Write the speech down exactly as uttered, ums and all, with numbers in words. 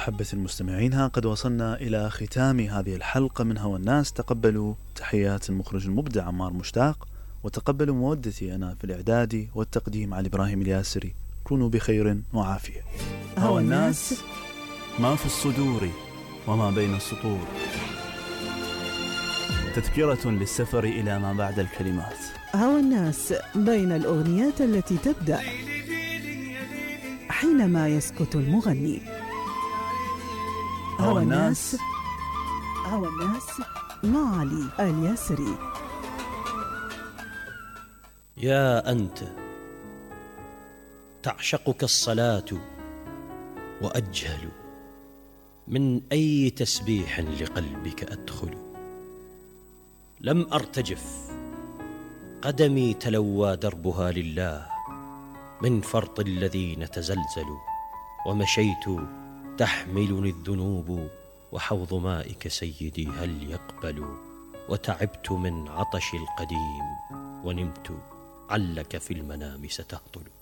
أحبة المستمعين، ها قد وصلنا إلى ختام هذه الحلقة من هوى الناس. تقبلوا تحيات المخرج المبدع عمار مشتاق، وتقبلوا مودتي أنا في الإعداد والتقديم علي إبراهيم الياسري. كونوا بخير وعافية. هوى الناس ما في الصدور وما بين السطور، تذكرة للسفر إلى ما بعد الكلمات. هوى الناس بين الأغنيات التي تبدأ حينما يسكت المغني. هوى الناس هوى الناس مع علي الياسري. يا أنت تعشقك الصلاة وأجهل من أي تسبيح لقلبك أدخل. لم أرتجف قدمي تلوى دربها لله من فرط الذين تزلزلوا. ومشيت تحملني الذنوب وحوض مائك سيدي هل يقبل. وتعبت من عطش القديم ونمت علك في المنام ستهطل.